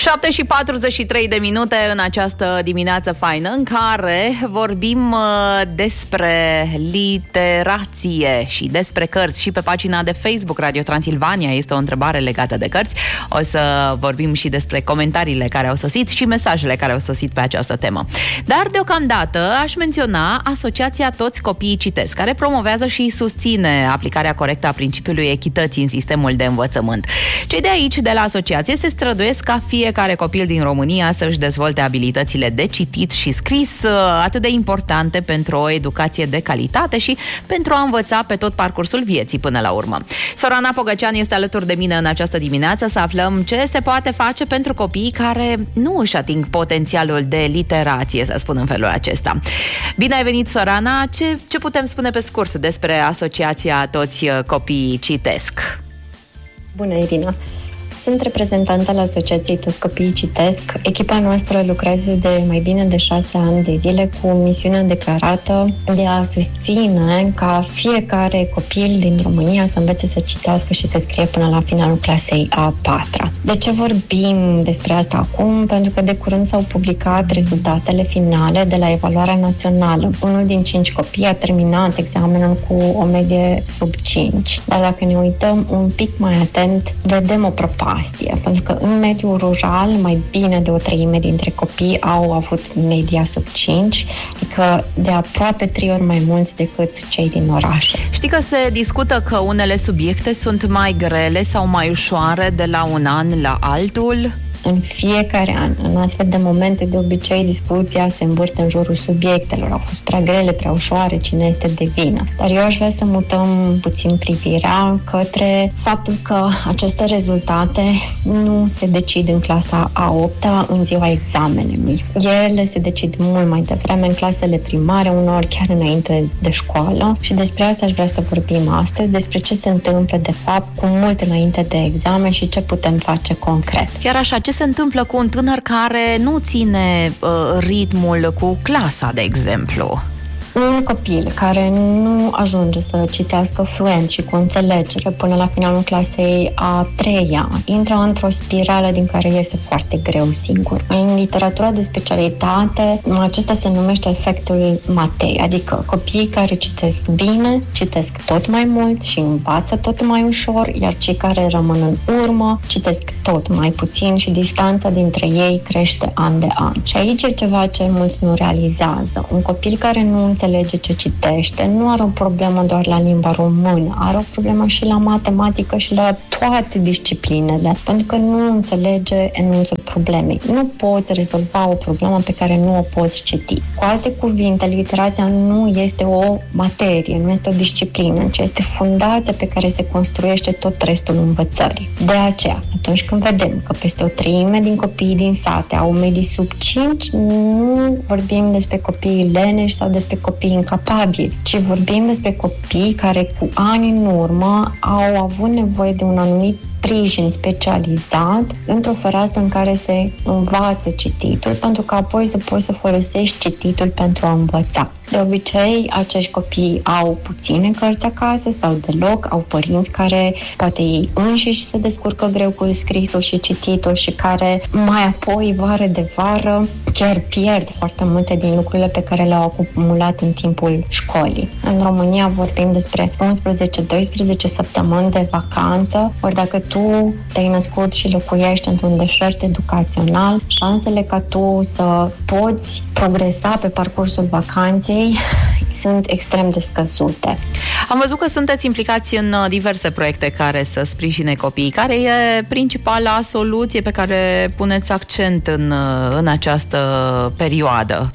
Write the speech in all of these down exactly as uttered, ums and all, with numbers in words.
șapte și patruzeci și trei de minute în această dimineață faină în care vorbim despre literație și despre cărți. Și pe pagina de Facebook Radio Transilvania este o întrebare legată de cărți. O să vorbim și despre comentariile care au sosit și mesajele care au sosit pe această temă. Dar deocamdată aș menționa Asociația Toți Copiii Citesc, care promovează și susține aplicarea corectă a principiului echității în sistemul de învățământ. Cei de aici, de la asociație, se străduiesc ca fiecare copil din România să-și dezvolte abilitățile de citit și scris, atât de importante pentru o educație de calitate și pentru a învăța pe tot parcursul vieții până la urmă. Sorana Pogăcean este alături de mine în această dimineață să aflăm ce se poate face pentru copiii care nu își ating potențialul de literație, să spun în felul acesta. Bine ai venit, Sorana! Ce, ce putem spune pe scurt despre Asociația Toți Copiii Citesc? Bună, Irina! Sunt reprezentantă la Asociației Toți Copiii Citesc. Echipa noastră lucrează de mai bine de șase ani de zile cu misiunea declarată de a susține ca fiecare copil din România să învețe să citească și să scrie până la finalul clasei a patra. De ce vorbim despre asta acum? Pentru că de curând s-au publicat rezultatele finale de la evaluarea națională. Unul din cinci copii a terminat examenul cu o medie sub cinci. Dar dacă ne uităm un pic mai atent, vedem o propastie. Pentru că în mediul rural mai bine de o treime dintre copii au avut media sub cinci, adică de aproape trei ori mai mulți decât cei din orașe. Știi că se discută că unele subiecte sunt mai grele sau mai ușoare de la un an la altul? În fiecare an, în astfel de momente, de obicei, discuția se învârte în jurul subiectelor. Au fost prea grele, prea ușoare, cine este de vină. Dar eu aș vrea să mutăm puțin privirea către faptul că aceste rezultate nu se decid în clasa a opta în ziua examenului. Ele se decid mult mai devreme în clasele primare, uneori chiar înainte de școală. Și despre asta aș vrea să vorbim astăzi, despre ce se întâmplă de fapt cu mult înainte de examen și ce putem face concret. Chiar așa, ce se întâmplă cu un tânăr care nu ține uh, ritmul cu clasa, de exemplu? Un copil care nu ajunge să citească fluent și cu înțelegere până la finalul clasei a treia intră într-o spirală din care iese foarte greu singur. În literatura de specialitate, acesta se numește efectul Matei, adică copiii care citesc bine, citesc tot mai mult și învață tot mai ușor, iar cei care rămân în urmă citesc tot mai puțin și distanța dintre ei crește an de an. Și aici e ceva ce mulți nu realizează. Un copil care nu înțelege ce citește, nu are o problemă doar la limba română, are o problemă și la matematică și la toate disciplinele, pentru că nu înțelege enunțul problemei. Nu poți rezolva o problemă pe care nu o poți citi. Cu alte cuvinte, literația nu este o materie, nu este o disciplină, ci este fundația pe care se construiește tot restul învățării. De aceea, atunci când vedem că peste o treime din copiii din sate au medii sub cinci, nu vorbim despre copiii leneși sau despre copii incapabili, ci vorbim despre copii care cu ani în urmă au avut nevoie de un anumit sprijin specializat într-o fereastră în care se învață cititul, pentru că apoi să poți să folosești cititul pentru a învăța. De obicei, acești copii au puține cărți acasă sau deloc, au părinți care poate ei înșiși se descurcă greu cu scrisul și cititul și care mai apoi, vară de vară, chiar pierd foarte multe din lucrurile pe care le-au acumulat în timpul școlii. În România vorbim despre unsprezece doisprezece săptămâni de vacanță, ori dacă tu te-ai născut și locuiești într-un deșert educațional, șansele ca tu să poți progresa pe parcursul vacanței sunt extrem de scăzute. Am văzut că sunteți implicați în diverse proiecte care să sprijine copiii. Care e principala soluție pe care puneți accent în, în această perioadă?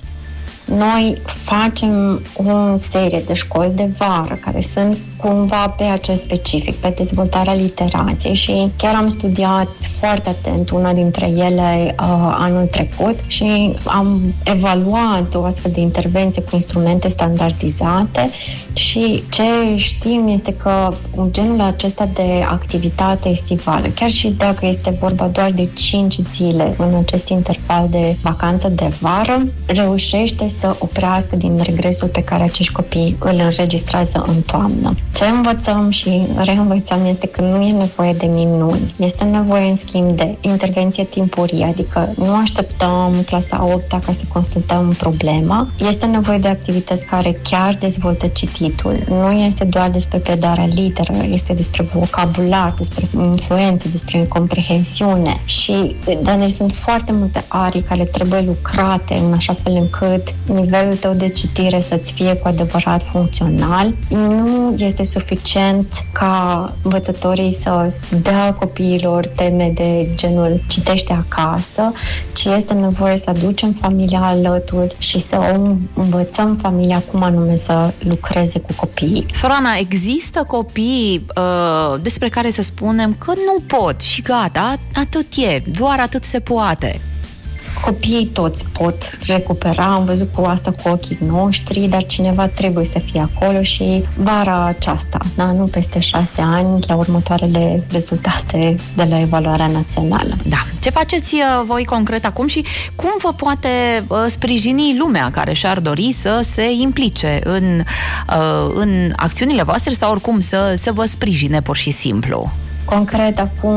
Noi facem o serie de școli de vară care sunt cumva pe acest specific, pe dezvoltarea literației și chiar am studiat foarte atent una dintre ele uh, anul trecut și am evaluat o astfel de intervenție cu instrumente standardizate și ce știm este că genul acesta de activitate estivală, chiar și dacă este vorba doar de cinci zile în acest interval de vacanță de vară, reușește să oprească din regresul pe care acești copii îl înregistrează în toamnă. Ce învățăm și reînvățăm este că nu e nevoie de minuni. Este nevoie, în schimb, de intervenție timpurie, adică nu așteptăm clasa a opta ca să constatăm problema. Este nevoie de activități care chiar dezvoltă cititul. Nu este doar despre predarea literă, este despre vocabular, despre influență, despre comprehensiune. Și, dar deci sunt foarte multe arii care trebuie lucrate în așa fel încât nivelul tău de citire să-ți fie cu adevărat funcțional. Nu este suficient ca învățătorii să dea copiilor teme de genul citește acasă, ci este nevoie să aducem familia alături și să o învățăm familia cum anume să lucreze cu copiii. Sorana, există copii uh, despre care să spunem că nu pot și gata, atât e, doar atât se poate? Copiii toți pot recupera, am văzut cu asta cu ochii noștri, dar cineva trebuie să fie acolo și vara aceasta, da? Nu peste șase ani, la următoarele rezultate de la evaluarea națională. Da. Ce faceți voi concret acum și cum vă poate sprijini lumea care și-ar dori să se implice în, în acțiunile voastre sau oricum să, să vă sprijine pur și simplu? Concret, acum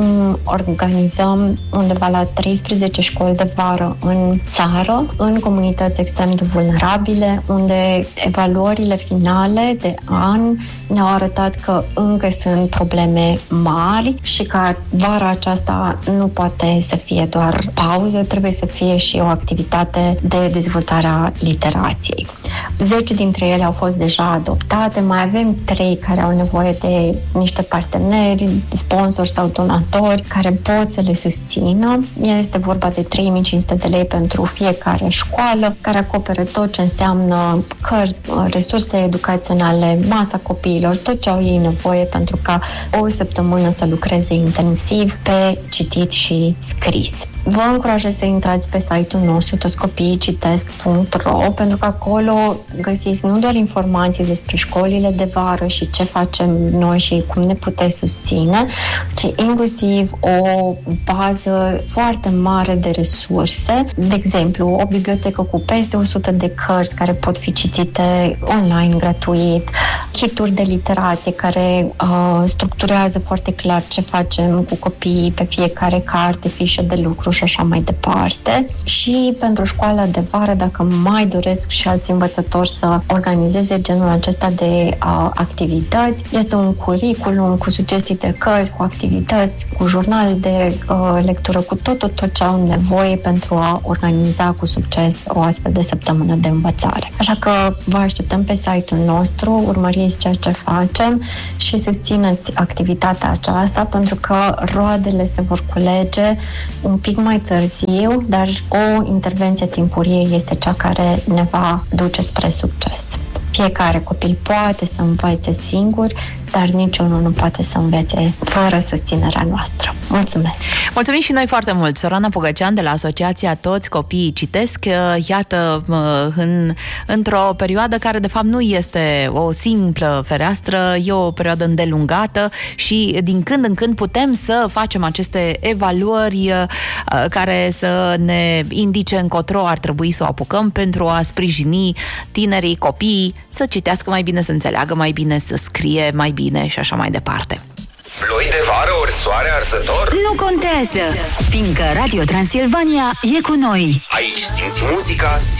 organizăm undeva la treisprezece școli de vară în țară, în comunități extrem de vulnerabile, unde evaluările finale de an ne-au arătat că încă sunt probleme mari și că vara aceasta nu poate să fie doar pauză, trebuie să fie și o activitate de dezvoltare a literației. Zece dintre ele au fost deja adoptate, mai avem trei care au nevoie de niște parteneri, sponsori sau donatori care pot să le susțină. Este vorba de trei mii cinci sute de lei pentru fiecare școală, care acoperă tot ce înseamnă cărți, resurse educaționale, masa copiilor, tot ce au ei nevoie pentru ca o săptămână să lucreze intensiv pe citit și scris. Vă încurajez să intrați pe site-ul nostru toți copiii citesc punct ro, pentru că acolo găsiți nu doar informații despre școlile de vară și ce facem noi și cum ne puteți susține, ci inclusiv o bază foarte mare de resurse. De exemplu, o bibliotecă cu peste o sută de cărți care pot fi citite online gratuit, kituri de literație care uh, structurează foarte clar ce facem cu copiii pe fiecare carte, fișe de lucru și așa mai departe. Și pentru școala de vară, dacă mai doresc și alți învățători să organizeze genul acesta de uh, activități, este un curriculum cu sugestii de cărți, cu activități, cu jurnal de uh, lectură, cu tot, tot, tot ce au nevoie pentru a organiza cu succes o astfel de săptămână de învățare. Așa că vă așteptăm pe site-ul nostru, urmăriți ceea ce facem și susțineți activitatea aceasta, pentru că roadele se vor culege un pic mai târziu, dar o intervenție timpurie este cea care ne va duce spre succes. Fiecare copil poate să învețe singur, dar niciunul nu poate să învețe fără susținerea noastră. Mulțumesc! Mulțumim și noi foarte mult! Sorana Pogăcean de la Asociația Toți Copiii Citesc. Iată, în, într-o perioadă care de fapt nu este o simplă fereastră, e o perioadă îndelungată și din când în când putem să facem aceste evaluări care să ne indice încotro ar trebui să o apucăm pentru a sprijini tinerii, copiii, să citească mai bine, să înțeleagă mai bine, să scrie mai bine și așa mai departe. Ploi de vară ori soare arzător? Nu contează, fiindcă Radio Transilvania e cu noi. Aici simți muzica